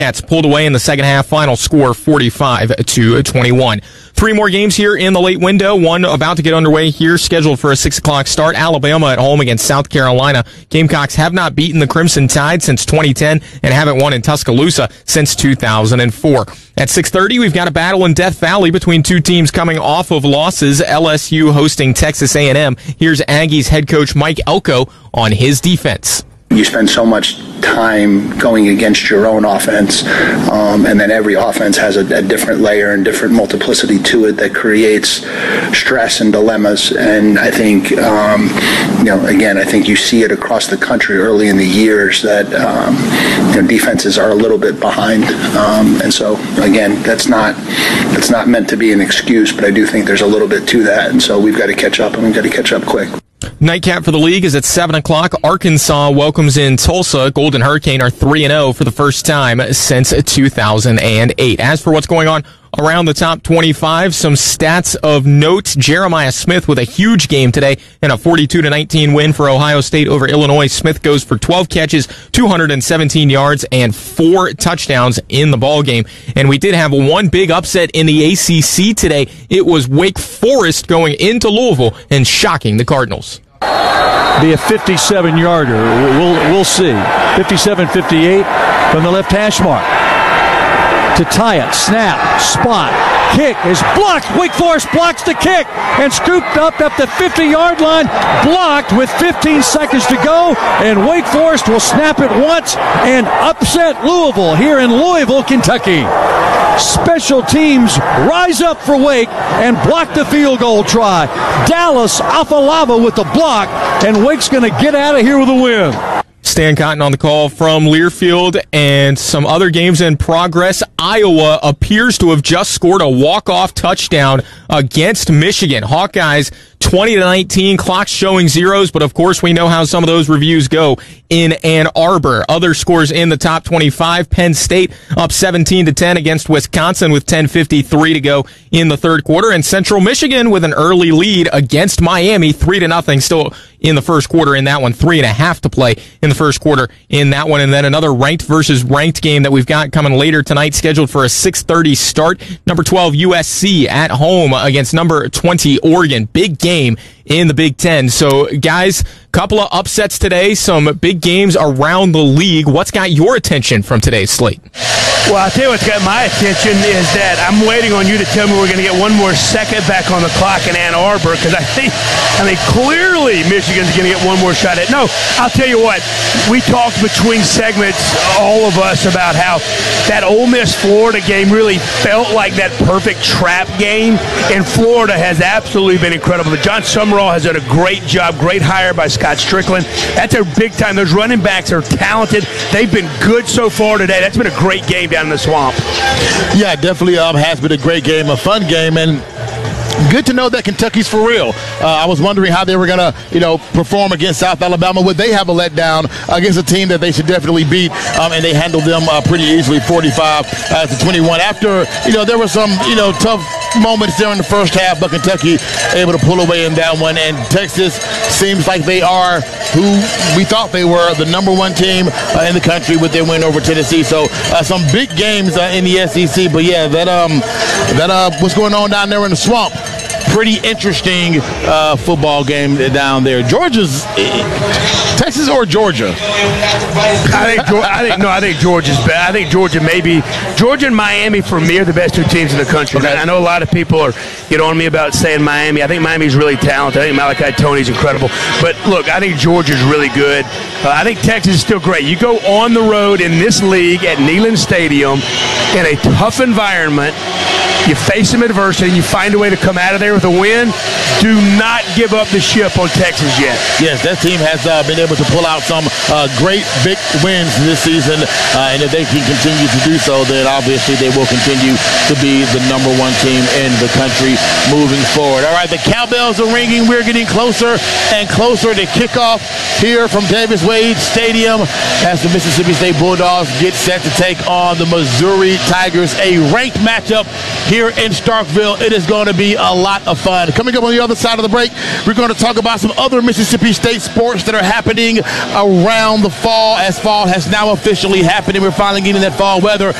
Cats pulled away in the second half. Final score 45-21. Three more games here in the late window. One about to get underway here, scheduled for a 6 o'clock start. Alabama at home against South Carolina. Gamecocks have not beaten the Crimson Tide since 2010 and haven't won in Tuscaloosa since 2004. At 6:30, we've got a battle in Death Valley between two teams coming off of losses. LSU hosting Texas A&M. Here's Aggies head coach Mike Elko on his defense. You spend so much time going against your own offense, and then every offense has a different layer and different multiplicity to it that creates stress and dilemmas. And I think, again, I think you see it across the country early in the years that defenses are a little bit behind. And so, again, that's not meant to be an excuse, but I do think there's a little bit to that. And so we've got to catch up, and we've got to catch up quick. Nightcap for the league is at 7 o'clock. Arkansas welcomes in Tulsa. Golden Hurricane are 3-0 for the first time since 2008. As for what's going on around the top 25, some stats of note. Jeremiah Smith with a huge game today and a 42-19 win for Ohio State over Illinois. Smith goes for 12 catches, 217 yards, and 4 touchdowns in the ball game. And we did have one big upset in the ACC today. It was Wake Forest going into Louisville and shocking the Cardinals. Be a 57-yarder. We'll see. 57-58 from the left hash mark. To tie it, snap, spot, kick is blocked. Wake Forest blocks the kick and scooped up the 50-yard line, blocked with 15 seconds to go, and Wake Forest will snap it once and upset Louisville here in Louisville, Kentucky. Special teams rise up for Wake and block the field goal try. Dallas Afalava with the block, and Wake's going to get out of here with a win. Stan Cotton on the call from Learfield, and some other games in progress. Iowa appears to have just scored a walk-off touchdown against Michigan. Hawkeyes 20-19, clock showing zeros, but of course we know how some of those reviews go in Ann Arbor. Other scores in the top 25, Penn State up 17-10 against Wisconsin with 10:53 to go in the third quarter, and Central Michigan with an early lead against Miami, 3-0 still in the first quarter in that one, 3.5 to play in the first quarter in that one, and then another ranked versus ranked game that we've got coming later tonight, scheduled for a 6:30 start. Number 12 USC at home against number 20 Oregon. Big game in the Big Ten. So, guys, couple of upsets today, some big games around the league. What's got your attention from today's slate? Well, I'll tell you what's got my attention is that I'm waiting on you to tell me we're going to get one more second back on the clock in Ann Arbor, because I think clearly Michigan's going to get one more shot at it. No, I'll tell you what, we talked between segments, all of us, about how that Ole Miss-Florida game really felt like that perfect trap game, and Florida has absolutely been incredible. John Summerall has done a great job, great hire by Scott Strickland. That's a big time. Those running backs are talented. They've been good so far today. That's been a great game down in the swamp. Yeah, definitely has been a great game, a fun game, and good to know that Kentucky's for real. I was wondering how they were going to, perform against South Alabama. Would they have a letdown against a team that they should definitely beat? And they handled them pretty easily, 45-21. After, there were some, tough moments there in the first half, but Kentucky able to pull away in that one. And Texas seems like they are who we thought they were, the number one team in the country with their win over Tennessee. So some big games in the SEC. But yeah, that what's going on down there in the swamp. Pretty interesting football game down there. Texas or Georgia? I think Georgia's bad. I think Georgia and Miami for me are the best two teams in the country. Okay. I know a lot of people are on me about saying Miami. I think Miami's really talented. I think Malachi Tony's incredible. But look, I think Georgia's really good. I think Texas is still great. You go on the road in this league at Neyland Stadium in a tough environment. You face some adversity and you find a way to come out of there with a win. Do not give up the ship on Texas yet. Yes, that team has been able to pull out some great big wins this season, and if they can continue to do so, then obviously they will continue to be the number one team in the country moving forward. All right, the cowbells are ringing. We're getting closer and closer to kickoff here from Davis Wade Stadium as the Mississippi State Bulldogs get set to take on the Missouri Tigers, a ranked matchup here in Starkville. It is going to be a lot of fun. Coming up on the other side of the break, we're going to talk about some other Mississippi State sports that are happening around the fall, as fall has now officially happened and we're finally getting that fall weather.